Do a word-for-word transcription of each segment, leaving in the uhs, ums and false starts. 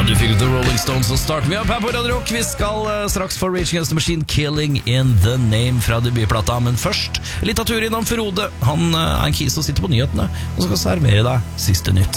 Du fikk The Rolling Stones og starter vi opp her på Radio Rock. Vi skal uh, straks få Rage Against the Machine, Killing in the Name fra debutplata. Men først, litt av tur innom Frode. Han uh, er en kis som sitter på nyhetene og skal servere deg siste nytt.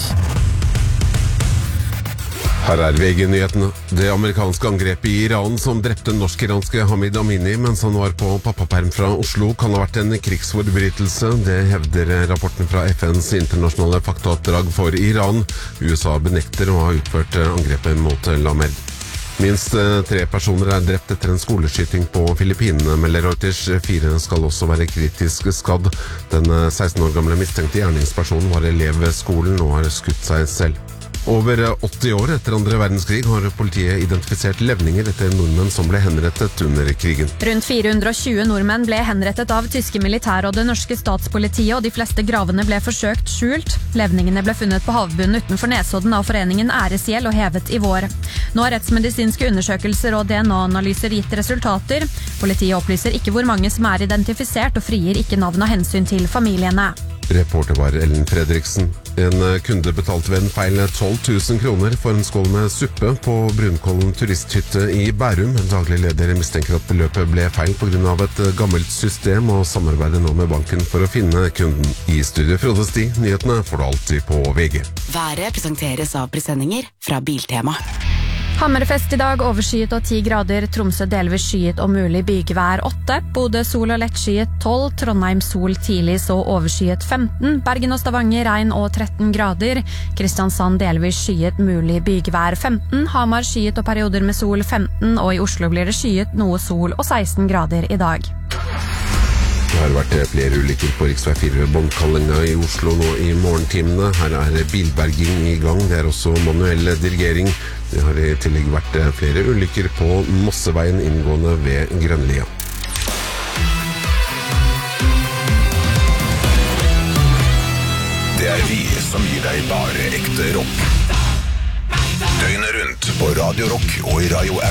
Her er V G-nyhetene. Det amerikanske angrepet i Iran som drepte norsk-iranske Hamid Amini mens han var på pappaperm fra Oslo, kan ha vært en krigsforbrytelse. Det hevder rapporten fra F N's internasjonale faktaoppdrag for Iran. U S A benekter å ha utført angrepet mot Lamed. Minst tre personer er drept etter en skoleskyting på Filippinene, melder Reuters. Fire skal også være kritisk skadd. Den seksten år gamle mistenkte gjerningspersonen var elev ved skolen og har skutt seg selv. Over åtti år etter andre verdenskrig har politiet identifisert levninger etter nordmenn som ble henrettet under krigen. Rundt fire hundre og tjue nordmenn ble henrettet av tyske militær og det norske statspolitiet, og de fleste gravene ble forsøkt skjult. Levningene ble funnet på havbunnen utenfor Nesodden av foreningen Æresgjeld og hevet i vår. Nå har rettsmedisinske undersøkelser og D N A-analyser gitt resultater. Politiet opplyser ikke hvor mange som er identifisert og frier ikke navn av hensyn til familiene. Reporter var Ellen Fredriksen. En kunde betalte ved en feil tolv tusen kroner for en skål med suppe på Brunkollen turisthytte i Bærum. Daglig leder mistenker at beløpet ble feil på grunn av et gammelt system og samarbeider nå med banken for å finne kunden. I studio Frode Sti, nyhetene får du alltid på V G. Været presenteres av presendinger fra Biltema. Hammerfest i dag, overskyet og ti grader, Tromsø delvis skyet og mulig bygevær åtte, Bodø sol og lett skyet tolv, Trondheim sol tidlig så overskyet femten, Bergen og Stavanger regn og tretten grader, Kristiansand delvis skyet mulig bygevær femten, Hamar skyet og perioder med sol femten, og i Oslo blir det skyet noe sol og seksten grader i dag. Det har vært flere ulykker på riksvei fire ved Båndkallinga i Oslo nå i morgentimene. Her er bilberging i gang. Det er også manuell dirigering. Det har i tillegg vært flere ulykker på Mosseveien inngående ved Grønlia. Det er vi som gir deg bare ekte rock. Døgnet rundt på Radio Rock og i Radio